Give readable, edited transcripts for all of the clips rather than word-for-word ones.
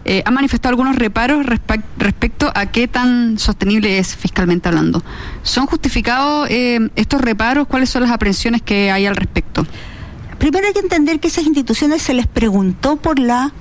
ha manifestado algunos reparos respecto a qué tan sostenible es fiscalmente hablando. ¿Son justificados estos reparos? ¿Cuáles son las aprehensiones que hay al respecto? Primero hay que entender que esas instituciones se les preguntó por la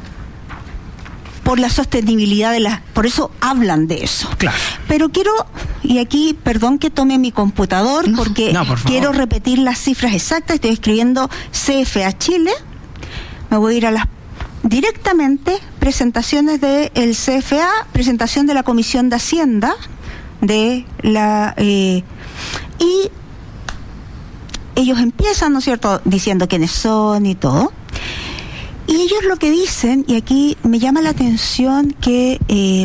sostenibilidad por eso hablan de eso. Claro. Pero quiero, y aquí, perdón que tome mi computador, porque quiero repetir las cifras exactas. Estoy escribiendo CFA Chile, me voy a ir a directamente presentaciones del CFA, presentación de la Comisión de Hacienda, y ellos empiezan, ¿no es cierto?, diciendo quiénes son y todo. Y ellos lo que dicen, y aquí me llama la atención que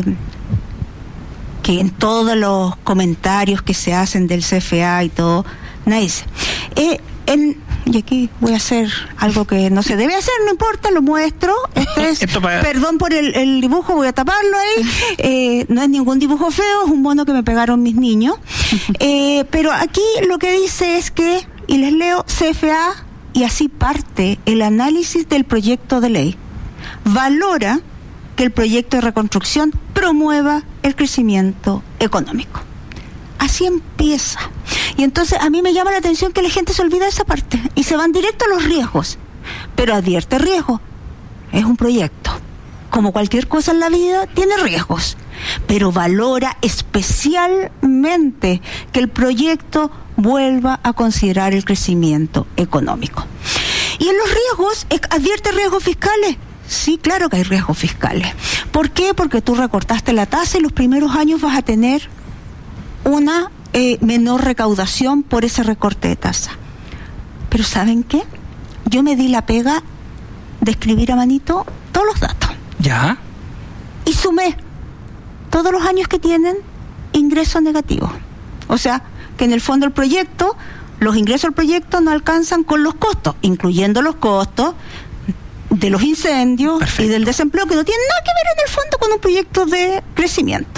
en todos los comentarios que se hacen del CFA y todo, nadie dice, y aquí voy a hacer algo que no se debe hacer, no importa, lo muestro. Perdón por el dibujo, voy a taparlo ahí. No es ningún dibujo feo, es un mono que me pegaron mis niños. Pero aquí lo que dice es que, y les leo, CFA, y así parte el análisis del proyecto de ley, valora que el proyecto de reconstrucción promueva el crecimiento económico. Así empieza. Y entonces a mí me llama la atención que la gente se olvida de esa parte y se van directo a los riesgos. Pero advierte riesgo. Es un proyecto. Como cualquier cosa en la vida, tiene riesgos. Pero valora especialmente que el proyecto vuelva a considerar el crecimiento económico. Y en los riesgos, advierte riesgos fiscales. Sí, claro que hay riesgos fiscales. ¿Por qué? Porque tú recortaste la tasa y los primeros años vas a tener una menor recaudación por ese recorte de tasa. Pero ¿saben qué? Yo me di la pega de escribir a manito todos los datos. ¿Ya? Y sumé todos los años que tienen ingresos negativos. O sea, que en el fondo el proyecto, los ingresos del proyecto no alcanzan con los costos, incluyendo los costos de los incendios. Perfecto. Y del desempleo, que no tienen nada que ver en el fondo con un proyecto de crecimiento.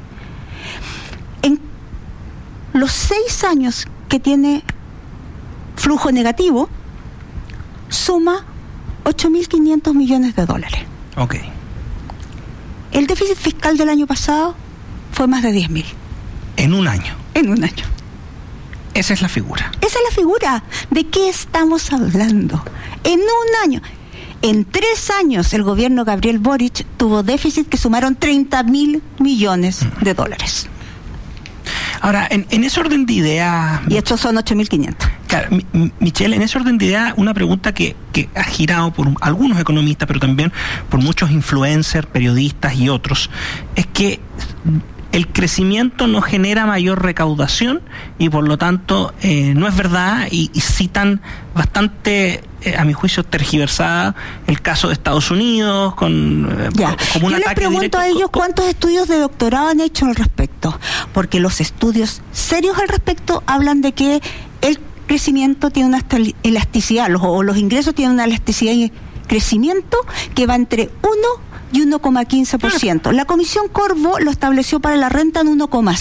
En los 6 años que tiene flujo negativo, suma $8.500 millones. Ok. El déficit fiscal del año pasado fue más de 10.000. En un año. En un año. Esa es la figura. Esa es la figura. ¿De qué estamos hablando? En un año. En 3 años el gobierno Gabriel Boric tuvo déficit que sumaron $30.000 millones. Ahora, en ese orden de ideas... Y estos son 8.500. Claro, Michelle, en ese orden de ideas, una pregunta que ha girado por algunos economistas, pero también por muchos influencers, periodistas y otros, es que el crecimiento no genera mayor recaudación y por lo tanto no es verdad, y citan bastante, a mi juicio, tergiversada el caso de Estados Unidos como un ataque. Yo les pregunto a ellos cuántos estudios de doctorado han hecho al respecto, porque los estudios serios al respecto hablan de que el crecimiento tiene una elasticidad, los ingresos tienen una elasticidad y crecimiento que va entre 1 y 1,15%. La Comisión Corvo lo estableció para la renta en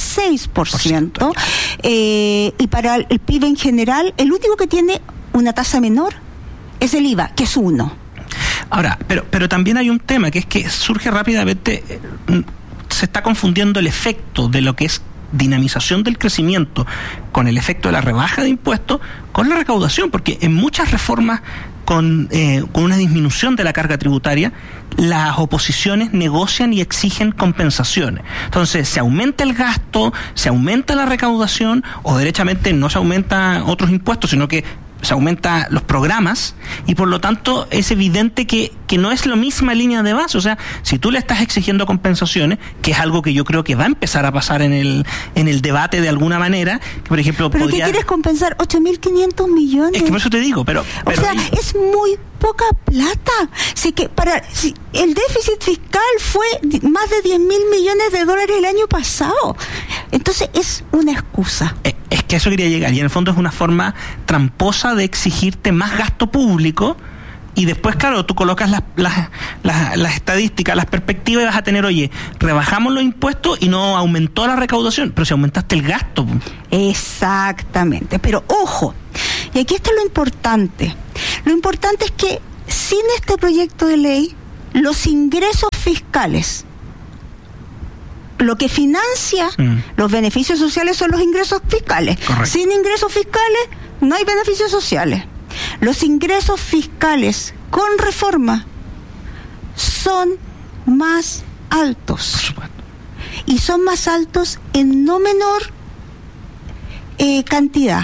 1,6%. Y para el PIB en general, el único que tiene una tasa menor es el IVA, que es 1. Ahora, pero también hay un tema, que es que surge rápidamente, se está confundiendo el efecto de lo que es dinamización del crecimiento con el efecto de la rebaja de impuestos con la recaudación, porque en muchas reformas con una disminución de la carga tributaria, las oposiciones negocian y exigen compensaciones. Entonces, se aumenta el gasto, se aumenta la recaudación, o derechamente no se aumenta otros impuestos, sino que se aumenta los programas, y por lo tanto es evidente que no es la misma línea de base. O sea, si tú le estás exigiendo compensaciones, que es algo que yo creo que va a empezar a pasar en el debate de alguna manera, que por ejemplo ¿Pero qué quieres compensar? $8.500 millones. Es que por eso te digo, pero o sea, es muy poca plata. Si el déficit fiscal fue más de $10.000 millones el año pasado. Entonces es una excusa. Es que a eso quería llegar, y en el fondo es una forma tramposa de exigirte más gasto público, y después, claro, tú colocas las estadísticas, las perspectivas, y vas a tener, oye, rebajamos los impuestos y no aumentó la recaudación, pero si aumentaste el gasto. Exactamente, pero ojo, y aquí está lo importante. Lo importante es que sin este proyecto de ley, los ingresos fiscales. Lo que financia los beneficios sociales son los ingresos fiscales. Correcto. Sin ingresos fiscales no hay beneficios sociales. Los ingresos fiscales con reforma son más altos. Por supuesto. Y son más altos en no menor cantidad.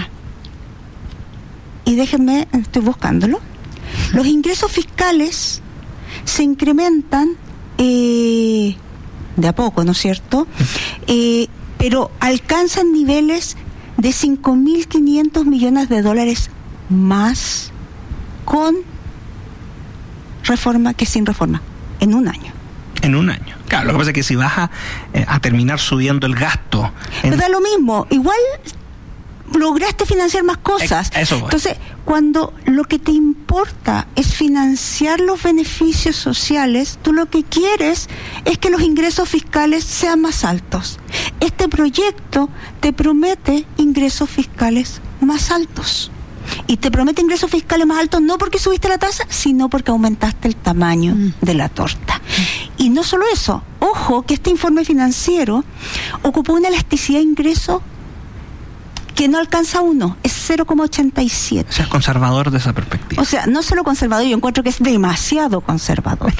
Y déjenme, estoy buscándolo. Los ingresos fiscales se incrementan de a poco, ¿no es cierto? Pero alcanzan niveles de 5.500 millones de dólares más con reforma que sin reforma, en un año. En un año. Claro, lo que pasa es que si vas a terminar subiendo el gasto... Pero da lo mismo, igual lograste financiar más cosas. Eso voy. Entonces, cuando lo que te importa es financiar los beneficios sociales, tú lo que quieres es que los ingresos fiscales sean más altos. Este proyecto te promete ingresos fiscales más altos. Y te promete ingresos fiscales más altos no porque subiste la tasa, sino porque aumentaste el tamaño de la torta. Y no solo eso, ojo que este informe financiero ocupó una elasticidad de ingreso que no alcanza 1, es 0,87. O sea, es conservador de esa perspectiva. O sea, no solo conservador, yo encuentro que es demasiado conservador.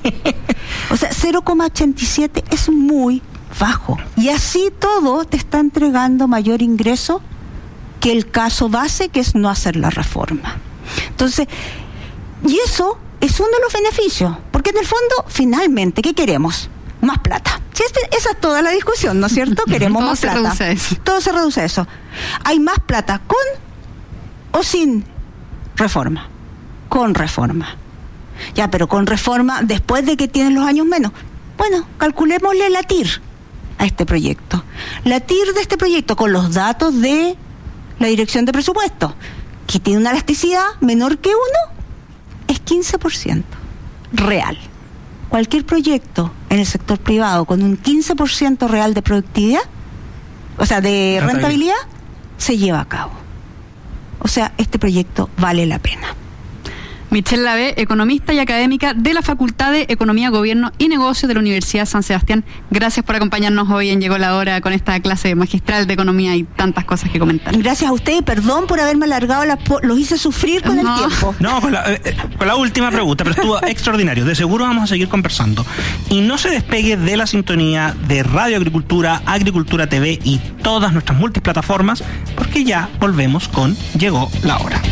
O sea, 0,87 es muy bajo. Y así todo te está entregando mayor ingreso que el caso base, que es no hacer la reforma. Entonces, y eso es uno de los beneficios, porque en el fondo, finalmente, ¿qué queremos? Más plata. Sí, esa es toda la discusión, ¿no es cierto? Queremos más plata. Todo se reduce a eso. Hay más plata con o sin reforma. Con reforma. Ya, pero con reforma, después de que tienen los años menos. Bueno, calculémosle la TIR a este proyecto. La TIR de este proyecto, con los datos de la Dirección de Presupuesto, que tiene una elasticidad menor que 1, es 15% real. Cualquier proyecto en el sector privado con un 15% real de productividad, o sea, de rentabilidad, se lleva a cabo. O sea, este proyecto vale la pena. Michelle Lavé, economista y académica de la Facultad de Economía, Gobierno y Negocios de la Universidad San Sebastián. Gracias por acompañarnos hoy en Llegó la Hora con esta clase magistral de economía y tantas cosas que comentar. Gracias a usted y perdón por haberme alargado, los hice sufrir con el tiempo. No, con la última pregunta, pero estuvo extraordinario. De seguro vamos a seguir conversando. Y no se despegue de la sintonía de Radio Agricultura, Agricultura TV y todas nuestras multiplataformas, porque ya volvemos con Llegó la Hora.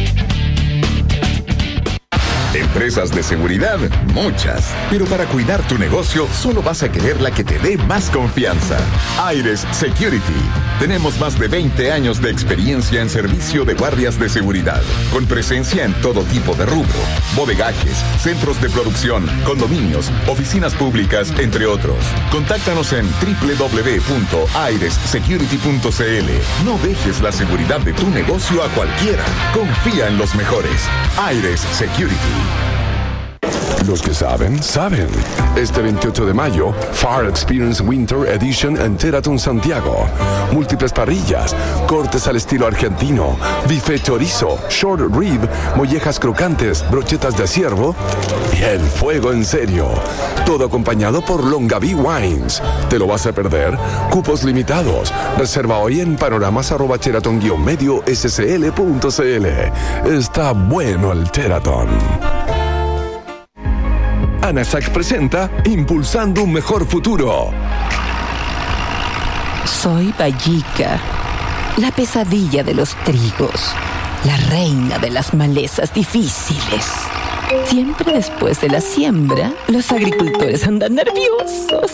Empresas de seguridad, muchas. Pero para cuidar tu negocio, solo vas a querer la que te dé más confianza. Aires Security. Tenemos más de 20 años de experiencia en servicio de guardias de seguridad, con presencia en todo tipo de rubro: bodegajes, centros de producción, condominios, oficinas públicas, entre otros. Contáctanos en www.airessecurity.cl. No dejes la seguridad de tu negocio a cualquiera. Confía en los mejores. Aires Security. Los que saben, saben. Este 28 de mayo, Far Experience Winter Edition en Teraton Santiago. Múltiples parrillas, cortes al estilo argentino, bife chorizo, short rib, mollejas crocantes, brochetas de ciervo y el fuego en serio. Todo acompañado por Longaví Wines. ¿Te lo vas a perder? Cupos limitados. Reserva hoy en panoramas@teraton-scl.cl. Está bueno el Teraton. ANASAC presenta Impulsando un Mejor Futuro. Soy Vallica, la pesadilla de los trigos, la reina de las malezas difíciles. Siempre después de la siembra, los agricultores andan nerviosos.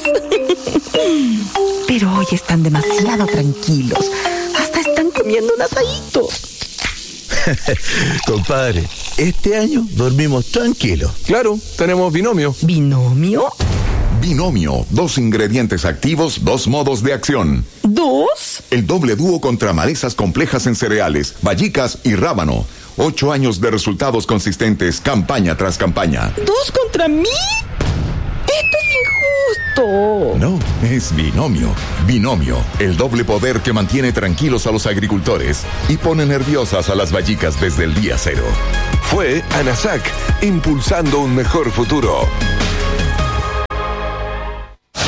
Pero hoy están demasiado tranquilos. Hasta están comiendo un asadito. Compadre, este año dormimos tranquilos. Claro, tenemos binomio. ¿Binomio? Binomio, 2 ingredientes activos, 2 modos de acción. ¿2? El doble dúo contra malezas complejas en cereales, vallicas y rábano. 8 años de resultados consistentes, campaña tras campaña. ¿2 contra mí? ¡Esto es injusto! No, es binomio. Binomio, el doble poder que mantiene tranquilos a los agricultores y pone nerviosas a las vallicas desde el día 0. Fue ANASAC, Impulsando un Mejor Futuro.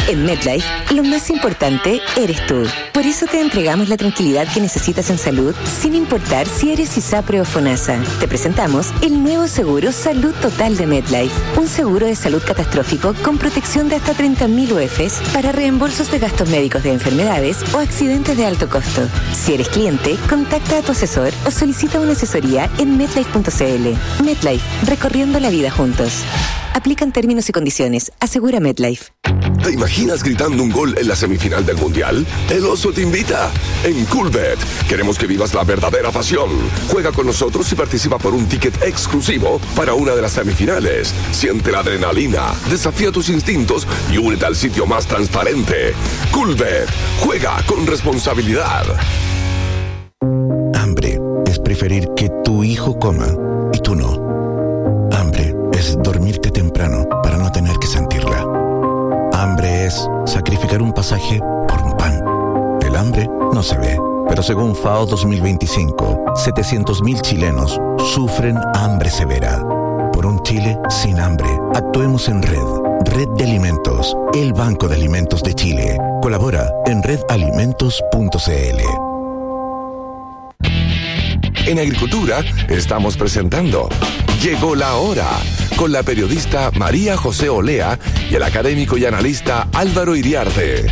En MetLife, lo más importante eres tú. Por eso te entregamos la tranquilidad que necesitas en salud, sin importar si eres ISAPRE o FONASA. Te presentamos el nuevo seguro Salud Total de MetLife. Un seguro de salud catastrófico con protección de hasta 30.000 UFs para reembolsos de gastos médicos de enfermedades o accidentes de alto costo. Si eres cliente, contacta a tu asesor o solicita una asesoría en MetLife.cl. MetLife, recorriendo la vida juntos. Aplican términos y condiciones. Asegura MetLife. ¿Te imaginas gritando un gol en la semifinal del Mundial? El Oso te invita. En Coolbet queremos que vivas la verdadera pasión. Juega con nosotros y participa por un ticket exclusivo para una de las semifinales. Siente la adrenalina, desafía tus instintos y únete al sitio más transparente. Coolbet. Juega con responsabilidad. Hambre es preferir que tu hijo coma y tú no. Hambre es dormirte temprano para no tener que sentirla. Hambre es sacrificar un pasaje por un pan. El hambre no se ve, pero según FAO 2025, 700.000 chilenos sufren hambre severa. Por un Chile sin hambre, actuemos en Red. Red de Alimentos, el Banco de Alimentos de Chile. Colabora en redalimentos.cl. En Agricultura estamos presentando Llegó la Hora, con la periodista María José Olea y el académico y analista Álvaro Iriarte.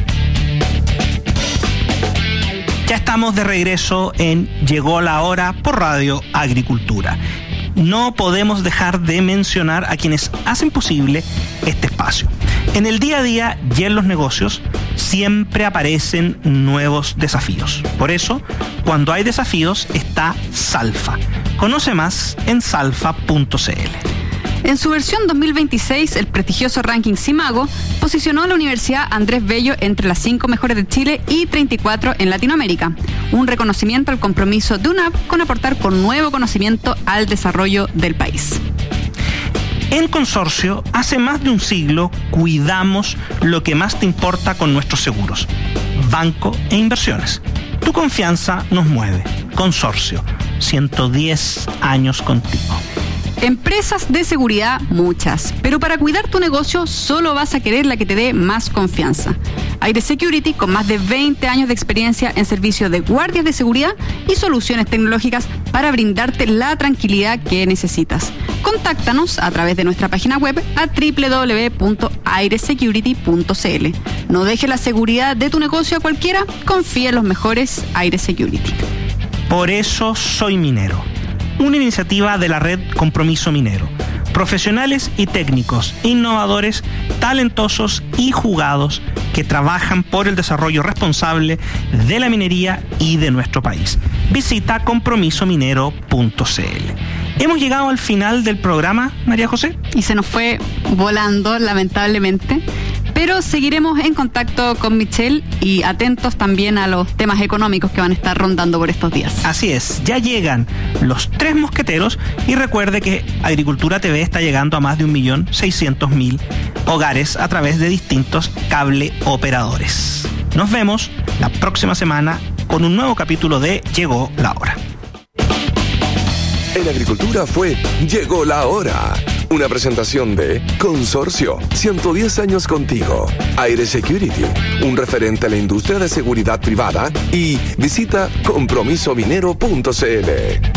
Ya estamos de regreso en Llegó la Hora por Radio Agricultura. No podemos dejar de mencionar a quienes hacen posible este espacio. En el día a día y en los negocios siempre aparecen nuevos desafíos. Por eso, cuando hay desafíos, está Salfa. Conoce más en salfa.cl. En su versión 2026, el prestigioso ranking Simago posicionó a la Universidad Andrés Bello entre las 5 mejores de Chile y 34 en Latinoamérica. Un reconocimiento al compromiso de UNAP con aportar con nuevo conocimiento al desarrollo del país. En Consorcio, hace más de un siglo, cuidamos lo que más te importa con nuestros seguros. Banco e inversiones. Tu confianza nos mueve. Consorcio, 110 años contigo. Empresas de seguridad, muchas, pero para cuidar tu negocio solo vas a querer la que te dé más confianza. Aire Security, con más de 20 años de experiencia en servicio de guardias de seguridad y soluciones tecnológicas para brindarte la tranquilidad que necesitas. Contáctanos a través de nuestra página web a www.airesecurity.cl. No dejes la seguridad de tu negocio a cualquiera, confía en los mejores Aire Security. Por eso soy minero. Una iniciativa de la red Compromiso Minero. Profesionales y técnicos, innovadores, talentosos y jugados que trabajan por el desarrollo responsable de la minería y de nuestro país. Visita compromisominero.cl. Hemos llegado al final del programa, María José. Y se nos fue volando, lamentablemente. Pero seguiremos en contacto con Michelle y atentos también a los temas económicos que van a estar rondando por estos días. Así es, ya llegan los 3 mosqueteros y recuerde que Agricultura TV está llegando a más de 1.600.000 hogares a través de distintos cable operadores. Nos vemos la próxima semana con un nuevo capítulo de Llegó la Hora. En Agricultura fue Llegó la Hora. Una presentación de Consorcio, 110 años contigo. Aire Security, un referente a la industria de seguridad privada. Y visita compromisominero.cl.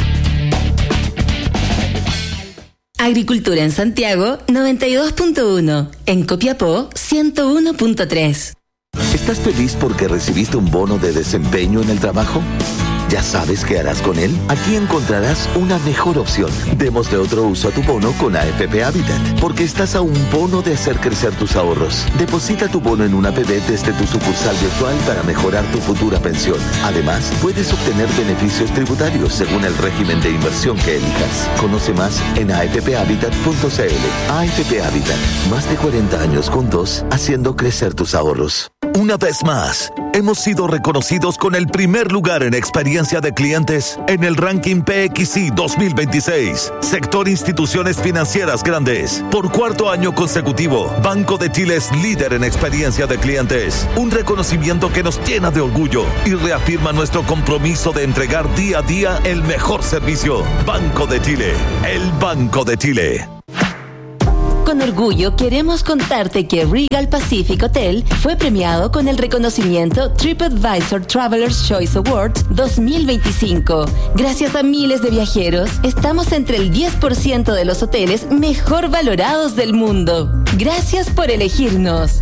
Agricultura en Santiago, 92.1. En Copiapó, 101.3. ¿Estás feliz porque recibiste un bono de desempeño en el trabajo? ¿Ya sabes qué harás con él? Aquí encontrarás una mejor opción. Démosle otro uso a tu bono con AFP Habitat, porque estás a un bono de hacer crecer tus ahorros. Deposita tu bono en una APB desde tu sucursal virtual para mejorar tu futura pensión. Además, puedes obtener beneficios tributarios según el régimen de inversión que elijas. Conoce más en afphabitat.cl. AFP Habitat, más de 40 años juntos, haciendo crecer tus ahorros. Una vez más, hemos sido reconocidos con el primer lugar en experiencia de clientes en el ranking PXI 2026. Sector Instituciones Financieras Grandes. Por 4º año consecutivo, Banco de Chile es líder en experiencia de clientes. Un reconocimiento que nos llena de orgullo y reafirma nuestro compromiso de entregar día a día el mejor servicio. Banco de Chile, el Banco de Chile. Con orgullo queremos contarte que Regal Pacific Hotel fue premiado con el reconocimiento TripAdvisor Traveler's Choice Awards 2025. Gracias a miles de viajeros, estamos entre el 10% de los hoteles mejor valorados del mundo. Gracias por elegirnos.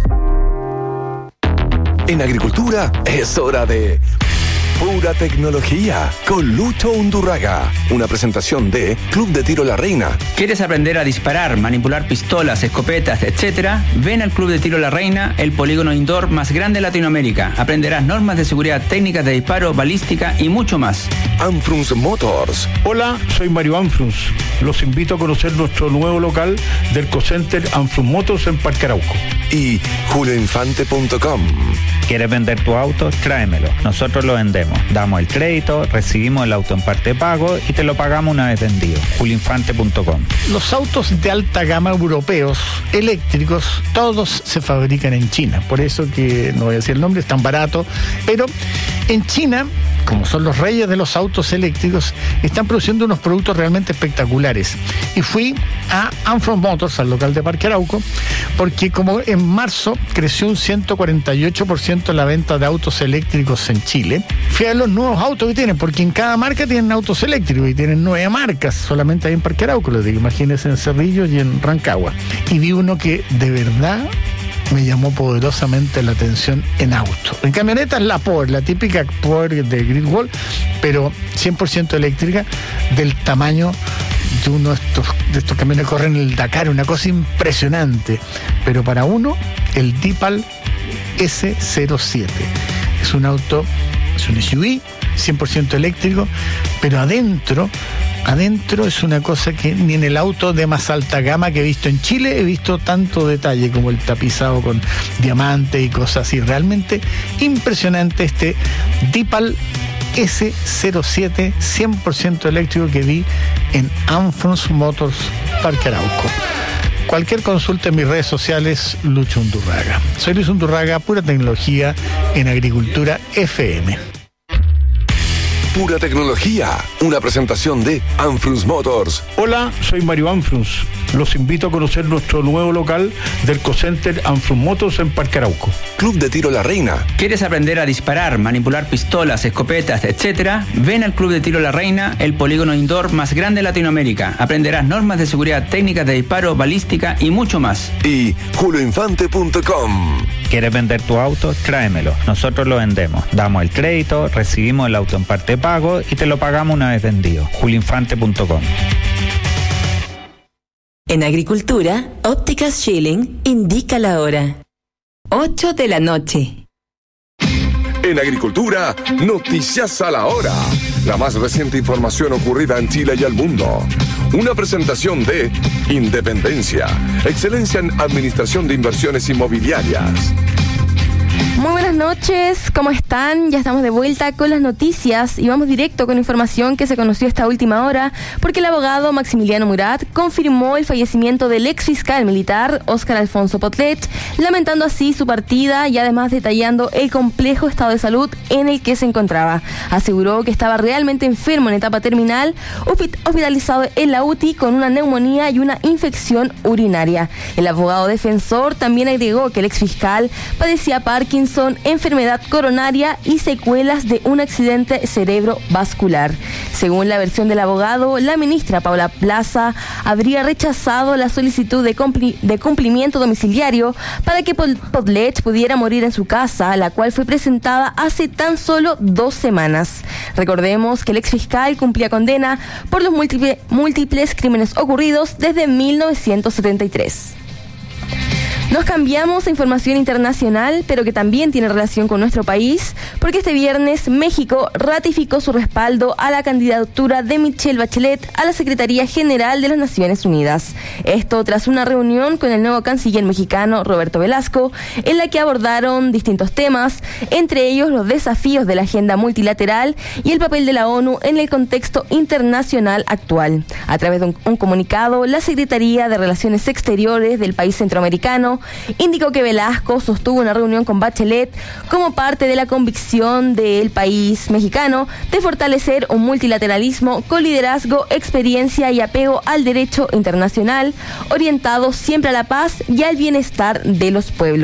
En agricultura es hora de Pura Tecnología con Lucho Undurraga. Una presentación de Club de Tiro La Reina. ¿Quieres aprender a disparar, manipular pistolas, escopetas, etcétera? Ven al Club de Tiro La Reina, el polígono indoor más grande de Latinoamérica. Aprenderás normas de seguridad, técnicas de disparo, balística y mucho más. Anfrunz Motors. Hola, soy Mario Anfrunz. Los invito a conocer nuestro nuevo local del Cocenter Anfrunz Motors en Parque Arauco. Y julioinfante.com. ¿Quieres vender tu auto? Tráemelo. Nosotros lo vendemos. Damos el crédito, recibimos el auto en parte de pago y te lo pagamos una vez vendido. julioinfante.com. Los autos de alta gama europeos, eléctricos, todos se fabrican en China. Por eso que, no voy a decir el nombre, es tan barato. Pero en China, como son los reyes de los autos eléctricos, están produciendo unos productos realmente espectaculares. Y fui a Anfrunz Motors, al local de Parque Arauco, porque como en marzo creció un 148% la venta de autos eléctricos en Chile, fui a los nuevos autos que tienen, porque en cada marca tienen autos eléctricos y tienen 9 marcas, solamente hay en Parque Arauco, les digo, imagínense en Cerrillo y en Rancagua. Y vi uno que de verdad me llamó poderosamente la atención en auto. En camionetas la Power, la típica Power de Greenwall, pero 100% eléctrica, del tamaño de uno de estos camiones que corren el Dakar, una cosa impresionante. Pero para uno, el Deepal S07. Es un auto, es un SUV, 100% eléctrico, pero adentro es una cosa que ni en el auto de más alta gama que he visto en Chile he visto tanto detalle como el tapizado con diamante y cosas así. Realmente impresionante este Deepal S07 100% eléctrico que vi en Anfrunz Motors Parque Arauco. Cualquier consulta en mis redes sociales, Lucho Undurraga. Soy Luis Undurraga, Pura Tecnología en Agricultura FM. Pura Tecnología, una presentación de Anfrunz Motors. Hola, soy Mario Anfrunz. Los invito a conocer nuestro nuevo local del Cocenter Anfrunz Motors en Parque Arauco. Club de Tiro La Reina. ¿Quieres aprender a disparar, manipular pistolas, escopetas, etcétera? Ven al Club de Tiro La Reina, el polígono indoor más grande de Latinoamérica. Aprenderás normas de seguridad, técnicas de disparo, balística y mucho más. Y julioinfante.com. ¿Quieres vender tu auto? Tráemelo. Nosotros lo vendemos. Damos el crédito, recibimos el auto en parte de pago y te lo pagamos una vez vendido. julioinfante.com. En Agricultura, Ópticas Schilling indica la hora. 8 de la noche. En Agricultura, Noticias a la Hora. La más reciente información ocurrida en Chile y al mundo. Una presentación de Independencia, excelencia en administración de inversiones inmobiliarias. Muy buenas noches, ¿cómo están? Ya estamos de vuelta con las noticias y vamos directo con información que se conoció esta última hora porque el abogado Maximiliano Murat confirmó el fallecimiento del ex fiscal militar Óscar Alfonso Potlet, lamentando así su partida y además detallando el complejo estado de salud en el que se encontraba. Aseguró que estaba realmente enfermo en etapa terminal, hospitalizado en la UTI con una neumonía y una infección urinaria. El abogado defensor también agregó que el ex fiscal padecía Parkinson, enfermedad coronaria y secuelas de un accidente cerebrovascular. Según la versión del abogado, la ministra Paula Plaza habría rechazado la solicitud de cumplimiento domiciliario para que Potlet pudiera morir en su casa, la cual fue presentada hace tan solo 2 semanas. Recordemos que el exfiscal cumplía condena por los múltiples crímenes ocurridos desde 1973. Nos cambiamos a información internacional, pero que también tiene relación con nuestro país, porque este viernes México ratificó su respaldo a la candidatura de Michelle Bachelet a la Secretaría General de las Naciones Unidas. Esto tras una reunión con el nuevo canciller mexicano Roberto Velasco, en la que abordaron distintos temas, entre ellos los desafíos de la agenda multilateral y el papel de la ONU en el contexto internacional actual. A través de un comunicado, la Secretaría de Relaciones Exteriores del país centroamericano mexicano, indicó que Velasco sostuvo una reunión con Bachelet como parte de la convicción del país mexicano de fortalecer un multilateralismo con liderazgo, experiencia y apego al derecho internacional, orientado siempre a la paz y al bienestar de los pueblos.